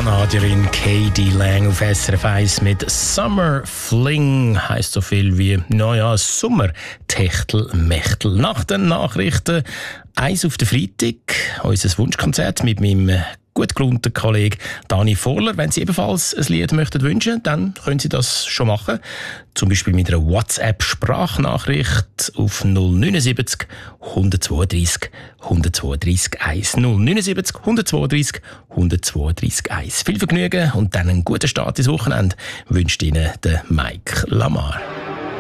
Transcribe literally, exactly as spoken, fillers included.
Kanadierin K D Lang auf S R F eins mit Summer Fling. Heisst so viel wie, naja, Sommer, Techtel, Mechtel. Nach den Nachrichten eins auf den Freitag, unser Wunschkonzert mit meinem gut gelaunten Kollegen Dani Vorler. Wenn Sie ebenfalls ein Lied möchten wünschen, dann können Sie das schon machen. Zum Beispiel mit einer WhatsApp-Sprachnachricht auf null neunundsiebzig, hundertzweiunddreißig, hundertzweiunddreißig eins. null neunundsiebzig, hundertzweiunddreißig, hundertzweiunddreißig eins. Viel Vergnügen und dann einen guten Start ins Wochenende wünscht Ihnen der Mike Lamar.